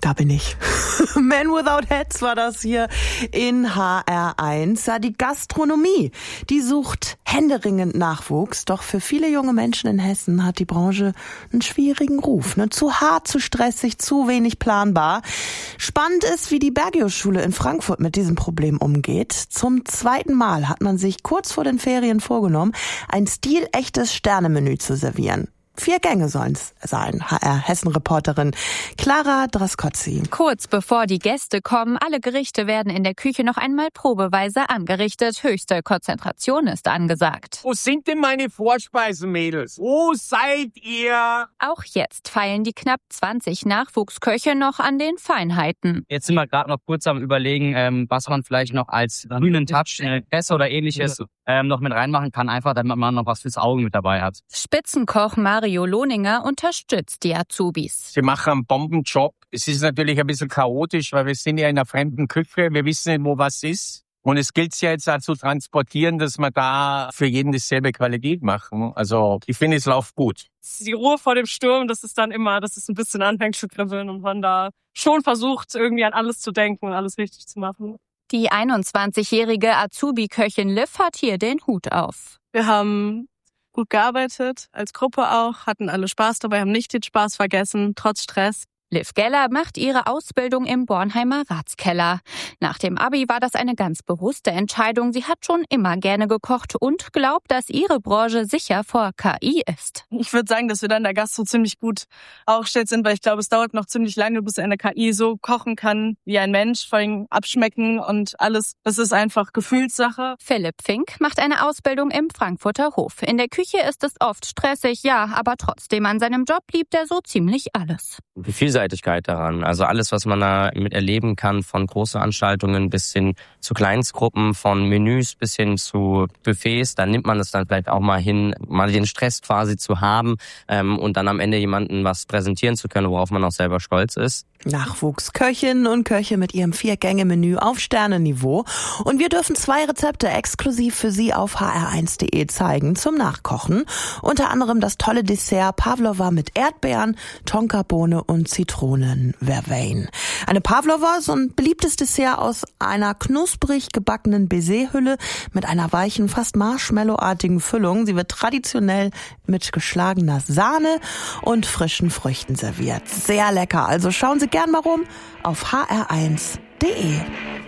Da bin ich. Man Without Hats war das hier in HR1. Ja, die Gastronomie, die sucht händeringend Nachwuchs. Doch für viele junge Menschen in Hessen hat die Branche einen schwierigen Ruf. Zu hart, zu stressig, zu wenig planbar. Spannend ist, wie die Bergius-Schule in Frankfurt mit diesem Problem umgeht. Zum 2. Mal hat man sich kurz vor den Ferien vorgenommen, ein stilechtes Sternemenü zu servieren. 4 Gänge sollen's sein, HR-Hessen-Reporterin Clara Draskotzi. Kurz bevor die Gäste kommen, alle Gerichte werden in der Küche noch einmal probeweise angerichtet. Höchste Konzentration ist angesagt. Wo sind denn meine Vorspeisen, Mädels? Wo seid ihr? Auch jetzt feilen die knapp 20 Nachwuchsköche noch an den Feinheiten. Jetzt sind wir gerade noch kurz am Überlegen, was man vielleicht noch als grünen Touch, Kresse oder ähnliches noch mit reinmachen kann, einfach damit man noch was fürs Auge mit dabei hat. Spitzenkoch Mario Lohninger unterstützt die Azubis. Sie machen einen Bombenjob. Es ist natürlich ein bisschen chaotisch, weil wir sind ja in einer fremden Küche. Wir wissen nicht, wo was ist. Und es gilt ja jetzt auch zu transportieren, dass wir da für jeden dieselbe Qualität machen. Also ich finde, es läuft gut. Die Ruhe vor dem Sturm, das ist dann immer, dass es ein bisschen anfängt zu kribbeln und man da schon versucht, irgendwie an alles zu denken und alles richtig zu machen. Die 21-jährige Azubi-Köchin Liv hat hier den Hut auf. Wir haben gut gearbeitet, als Gruppe auch, hatten alle Spaß dabei, haben nicht den Spaß vergessen, trotz Stress. Liv Geller macht ihre Ausbildung im Bornheimer Ratskeller. Nach dem Abi war das eine ganz bewusste Entscheidung. Sie hat schon immer gerne gekocht und glaubt, dass ihre Branche sicher vor KI ist. Ich würde sagen, dass wir da in der Gastro ziemlich gut aufgestellt sind, weil ich glaube, es dauert noch ziemlich lange, bis eine KI so kochen kann wie ein Mensch, vor allem abschmecken und alles. Das ist einfach Gefühlssache. Philipp Fink macht eine Ausbildung im Frankfurter Hof. In der Küche ist es oft stressig, ja, aber trotzdem an seinem Job liebt er so ziemlich alles. Die Vielseitigkeit daran, also alles, was man da mit erleben kann, von Großveranstaltungen bis hin zu Kleinstgruppen, von Menüs bis hin zu Buffets, da nimmt man es dann vielleicht auch mal hin, mal den Stress quasi zu haben und dann am Ende jemandem was präsentieren zu können, worauf man auch selber stolz ist. Nachwuchsköchinnen und Köche mit ihrem 4-Gänge-Menü auf Sternenniveau. Und wir dürfen 2 Rezepte exklusiv für Sie auf hr1.de zeigen zum Nachkochen. Unter anderem das tolle Dessert Pavlova mit Erdbeeren, Tonkabohne und Zitronen-Vervein. Eine Pavlova, so ein beliebtes Dessert aus einer knusprig gebackenen Baiser-Hülle mit einer weichen, fast Marshmallow-artigen Füllung. Sie wird traditionell mit geschlagener Sahne und frischen Früchten serviert. Sehr lecker, also schauen Sie gern mal rum auf hr1.de.